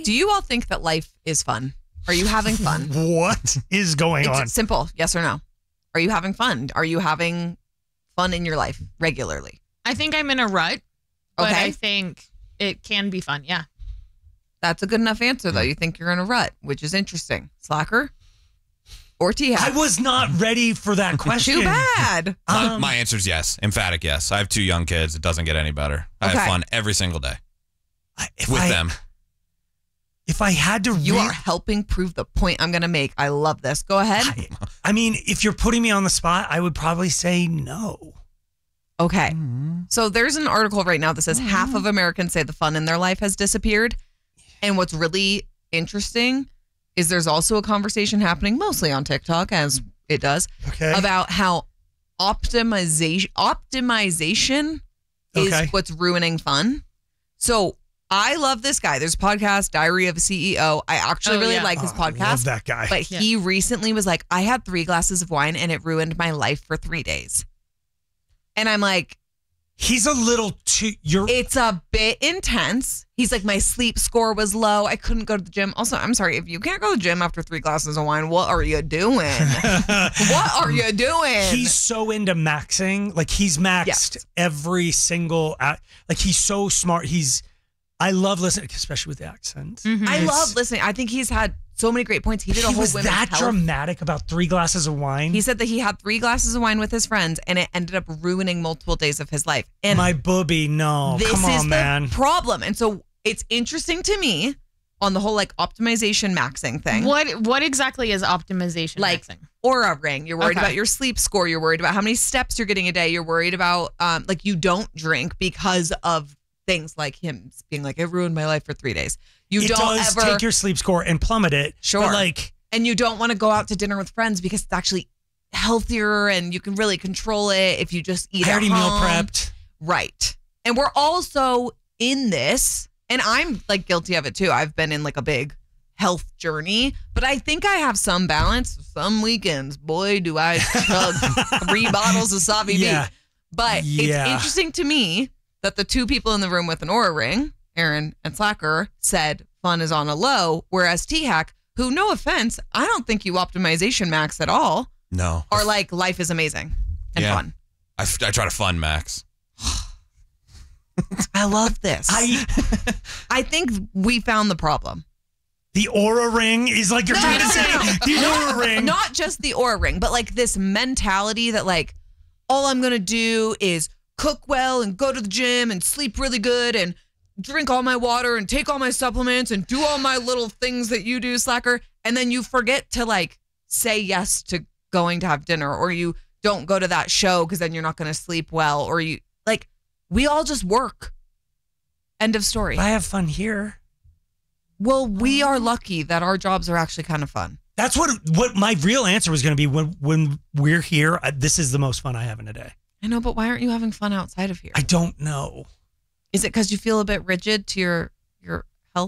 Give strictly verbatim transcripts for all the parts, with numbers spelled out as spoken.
Do you all think that life is fun? Are you having fun? What is going it's on? Simple. Yes or no? Are you having fun? Are you having fun in your life regularly? I think I'm in a rut, but Okay. I think it can be fun. Yeah. That's a good enough answer, though. You think you're in a rut, which is interesting. Slacker or T I was not ready for that question. Too bad. My, Um, my answer is yes. Emphatic yes. I have two young kids. It doesn't get any better. I Okay. have fun every single day if with I, them. If I had to You re- are helping prove the point I'm going to make. I love this. Go ahead. I, I mean, if you're putting me on the spot, I would probably say no. Okay. Mm-hmm. So there's an article right now that says half of Americans say the fun in their life has disappeared. And what's really interesting is there's also a conversation happening mostly on TikTok, as it does, Okay. about how optimization optimization is Okay. what's ruining fun. So I love this guy. There's a podcast, Diary of a C E O. I actually Oh, really yeah. like his Oh, I podcast. love that guy. But Yeah. he recently was like, I had three glasses of wine and it ruined my life for three days. And I'm like, He's a little too. You're. it's a bit intense. He's like, my sleep score was low. I couldn't go to the gym. Also, I'm sorry, if you can't go to the gym after three glasses of wine, what are you doing? What are you doing? He's so into maxing. Like he's maxed Yes. every single. a- Like he's so smart. He's. I love listening, especially with the accent. Mhm. I It's- love listening. I think he's had so many great points. He did a He whole was women's that health. dramatic about three glasses of wine. He said that he had three glasses of wine with his friends and it ended up ruining multiple days of his life. And My booby, no. this Come on, is the man. problem. And so it's interesting to me on the whole like optimization maxing thing. What What exactly is optimization? Like maxing? Aura ring. You're worried Okay. about your sleep score. You're worried about how many steps you're getting a day. You're worried about um like you don't drink because of things like him being like, it ruined my life for three days. You it don't does ever take your sleep score and plummet it. Sure. But like, and you don't want to go out to dinner with friends because it's actually healthier and you can really control it if you just eat I at already meal home. prepped. Right. And we're also in this, and I'm like guilty of it too. I've been in like a big health journey, but I think I have some balance. Some weekends, boy, do I chug three bottles of Savi Yeah. B. But Yeah. it's interesting to me that the two people in the room with an aura ring, Aaron and Slacker, said fun is on a low, whereas T-Hack, who, no offense, I don't think you optimization max at all, No. are like life is amazing and Yeah. fun. I, f- I try to fun max. I love this. I I think we found the problem. the aura ring is like you're No, trying no, to say no, no. the aura ring. Not just the aura ring, but like this mentality that like all I'm gonna do is cook well and go to the gym and sleep really good and drink all my water and take all my supplements and do all my little things that you do, Slacker. And then you forget to like say yes to going to have dinner, or you don't go to that show because then you're not gonna sleep well, or you like we all just work. End of story. I have fun here. Well, we are lucky that our jobs are actually kind of fun. That's what what my real answer was going to be when when we're here. I, this is the most fun I have in a day. I know, but why aren't you having fun outside of here? I don't know. Is it because you feel a bit rigid to your your health?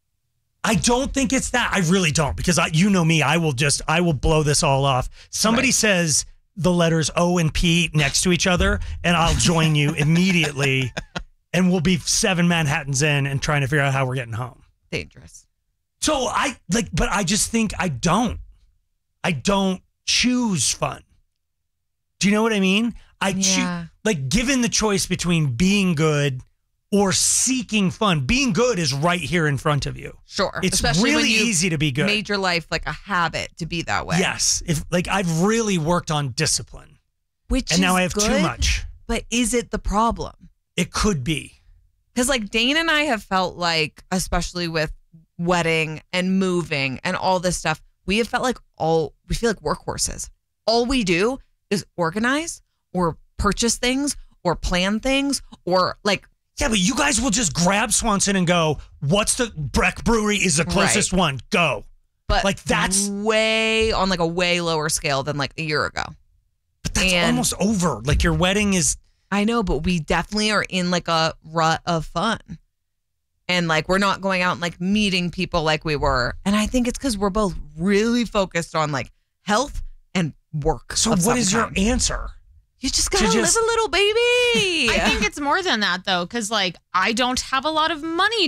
I don't think it's that. I really don't, because I, you know me. I will just I will blow this all off. Somebody Right. says the letters O and P next to each other, and I'll join you immediately, and we'll be seven Manhattans in and trying to figure out how we're getting home. Dangerous. So I like, but I just think I don't. I don't choose fun. Do you know what I mean? I choose, Yeah. like, given the choice between being good or seeking fun, being good is right here in front of you. Sure. It's Especially when really you easy to be good. made your life like a habit to be that way. Yes. If like I've really worked on discipline, Which and now is I have too good, much. But is it the problem? It could be. Because like Dane and I have felt like, especially with wedding and moving and all this stuff, we have felt like all we feel like workhorses. All we do is organize or purchase things or plan things or like Yeah, but you guys will just grab Swanson and go, what's the Breck Brewery is the closest Right. one. Go. but Like, that's- way on like a way lower scale than like a year ago. But that's And- almost over. Like your wedding is I know, but we definitely are in like a rut of fun. And like we're not going out and like meeting people like we were. And I think it's because we're both really focused on like health and work. so of what some is your kind. answer? You just gotta just- live a little, baby. I think it's more than that though, because like I don't have a lot of money